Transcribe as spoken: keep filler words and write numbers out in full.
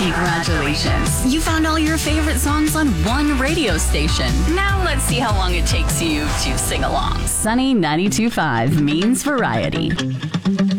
Congratulations. You found all your favorite songs on one radio station. Now let's see how long it takes you to sing along. Sunny ninety-two point five means variety.